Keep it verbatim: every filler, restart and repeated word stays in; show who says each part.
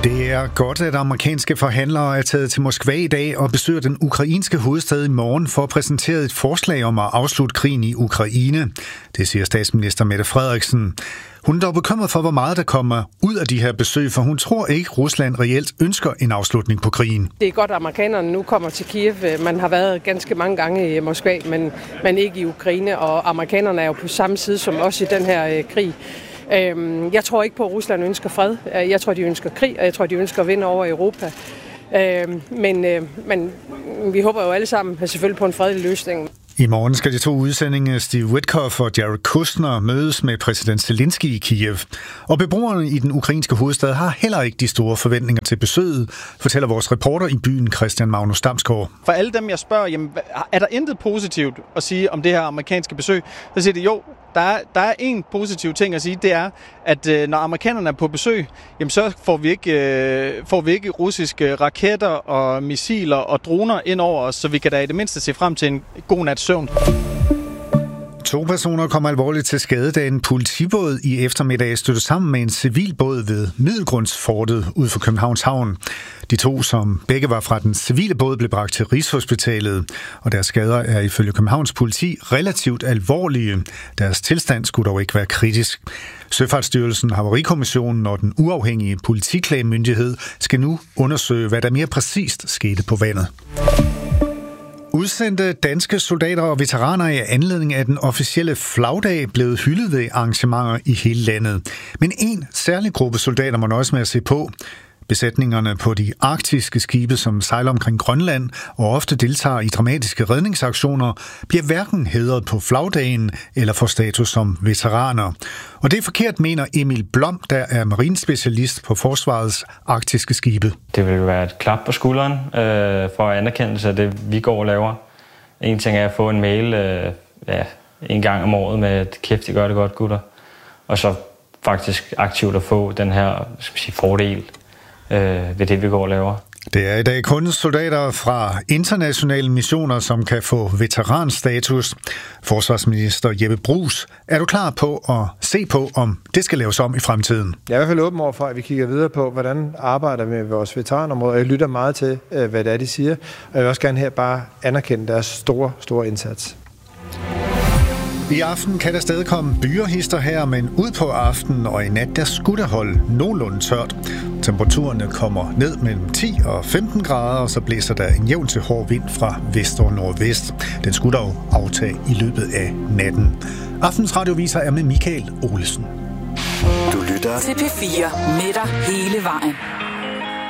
Speaker 1: Det er godt, at amerikanske forhandlere er taget til Moskva i dag og besøger den ukrainske hovedstad i morgen for at præsentere et forslag om at afslutte krigen i Ukraine. Det siger statsminister Mette Frederiksen. Hun er dog bekymret for, hvor meget der kommer ud af de her besøg, for hun tror ikke, at Rusland reelt ønsker en afslutning på krigen.
Speaker 2: Det er godt, at amerikanerne nu kommer til Kiev. Man har været ganske mange gange i Moskva, men, men ikke i Ukraine, og amerikanerne er jo på samme side som os i den her øh, krig. Jeg tror ikke på, at Rusland ønsker fred. Jeg tror, de ønsker krig, og jeg tror, de ønsker at vinde over Europa. Men, men vi håber jo alle sammen selvfølgelig på en fredelig løsning.
Speaker 1: I morgen skal de to udsendinge, Steve Witkoff og Jared Kushner, mødes med præsident Zelensky i Kiev. Og beboerne i den ukrainske hovedstad har heller ikke de store forventninger til besøget, fortæller vores reporter i byen, Christian Magnus Damsgaard.
Speaker 3: For alle dem, jeg spørger, jamen, er der intet positivt at sige om det her amerikanske besøg? Så siger de jo, der er, der er en positiv ting at sige, det er, at øh, når amerikanerne er på besøg, jamen, så får vi, ikke, øh, får vi ikke russiske raketter og missiler og droner ind over os, så vi kan da i det mindste se frem til en god nats søvn.
Speaker 1: To personer kom alvorligt til skade, da en politibåd i eftermiddag stødte sammen med en civilbåd ved Middelgrundsfortet ud for Københavns Havn. De to, som begge var fra den civile båd, blev bragt til Rigshospitalet, og deres skader er ifølge Københavns politi relativt alvorlige. Deres tilstand skulle dog ikke være kritisk. Søfartsstyrelsen, Havarikommissionen og den uafhængige politiklagemyndighed skal nu undersøge, hvad der mere præcist skete på vandet. Udsendte danske soldater og veteraner i anledning af den officielle flagdag blevet hyldet ved arrangementer i hele landet. Men en særlig gruppe soldater må nøjes med at se på. Besætningerne på de arktiske skibe, som sejler omkring Grønland og ofte deltager i dramatiske redningsaktioner, bliver hverken hædret på flagdagen eller får status som veteraner. Og det er forkert, mener Emil Blom, der er marinespecialist på Forsvarets arktiske skibe.
Speaker 4: Det vil være et klap på skulderen øh, for anerkendelse af det, vi går og laver. En ting er at få en mail øh, ja, en gang om året med, at kæft, I gør det godt, gutter. Og så faktisk aktivt at få den her skal sige, fordel ved det, vi går og laver.
Speaker 1: Det er i dag kun soldater fra internationale missioner, som kan få veteranstatus. Forsvarsminister Jeppe Bruus, er du klar på at se på, om det skal laves om i fremtiden?
Speaker 5: Jeg er i hvert fald åben over for, at vi kigger videre på, hvordan arbejder vi med vores veteranområde. Jeg lytter meget til, hvad det er, de siger. Og jeg vil også gerne her bare anerkende deres store, store indsats.
Speaker 1: I aften kan der stadig komme byer her, men ud på aftenen og i nat, der skulle der holde nogenlunde tørt. Temperaturerne kommer ned mellem ti og femten grader, og så blæser der en jævn til hård vind fra vest og nordvest. Den skulle dog aftage i løbet af natten. Aftens radioviser er med Michael Olesen.
Speaker 6: Du lytter til P fire med dig hele vejen.